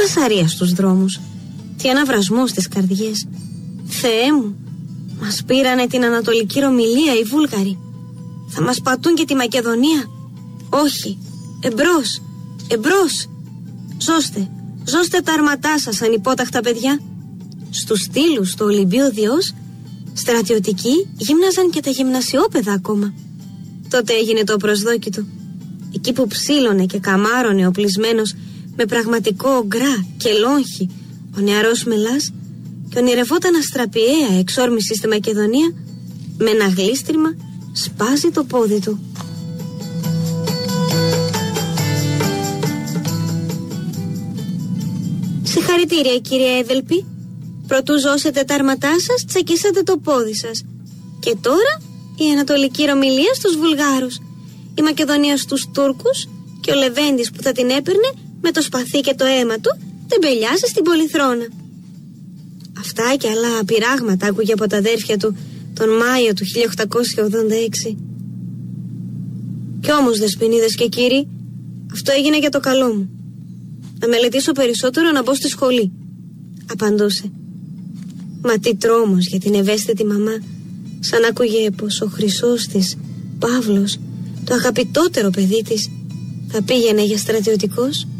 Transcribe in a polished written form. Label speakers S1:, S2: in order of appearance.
S1: φασαρία στους δρόμους, τι αναβρασμό στις καρδιές. Θεέ μου, μας πήρανε την Ανατολική Ρωμυλία οι Βούλγαροι. Θα μας πατούν και τη Μακεδονία. Όχι, εμπρός, εμπρός. Ζώστε τα αρματά σας, ανυπόταχτα παιδιά. Στους στήλους στο Ολυμπίο Διός, στρατιωτικοί γύμναζαν και τα γυμνασιόπαιδα ακόμα. Τότε έγινε το προσδόκητο. Εκεί που ψήλωνε και καμάρωνε ο πλεισμένος με πραγματικό γκρά και λόγχη ο νεαρός Μελάς και ονειρευόταν αστραπιαία εξόρμηση στη Μακεδονία, με ένα γλίστριμα σπάζει το πόδι του. Συγχαρητήρια κύριε Εύελπη. Προτού ζώσετε τα αρματά σας, τσακίσατε το πόδι σας. Και τώρα η Ανατολική Ρωμυλία στους Βουλγάρους, η Μακεδονία στους Τούρκους και ο Λεβέντης που θα την έπαιρνε με το σπαθί και το αίμα του τεμπελιάζει στην Πολυθρόνα. Αυτά και άλλα πειράγματα άκουγε από τα αδέρφια του τον Μάιο του 1886. Κι όμως, δεσποινίδες και κύριοι, αυτό έγινε για το καλό μου. Να μελετήσω περισσότερο, να μπω στη σχολή, απαντούσε. Μα τι τρόμος για την ευαίσθητη μαμά, σαν άκουγε πως ο χρυσός της, Παύλος, το αγαπητότερο παιδί της, θα πήγαινε για στρατιωτικός.